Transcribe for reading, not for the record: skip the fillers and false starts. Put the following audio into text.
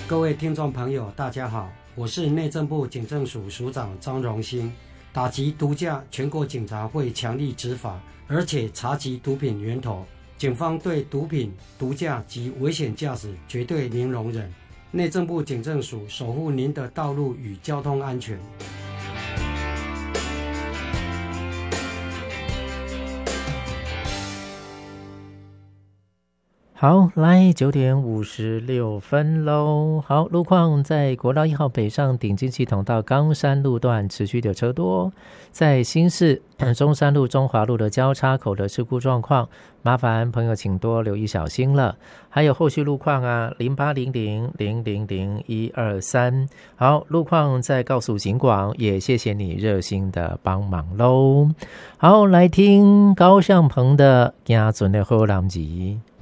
各位听众朋友大家好，我是内政部警政署署长张荣兴。打击毒驾，全国警察会强力执法，而且查缉毒品源头。警方对毒品、毒驾及危险驾驶绝对零容忍。内政部警政署守护您的道路与交通安全。 好，来9:56咯。好，路况在国道1号北上顶进系统到冈山路段持续的车多，在新市中山路、中华路的交叉口的事故状况，麻烦朋友请多留意小心了。还有后续路况啊，0800000123。好，路况在告诉警广，也谢谢你热心的帮忙咯。好，来听高向鹏的《行船的好男儿》。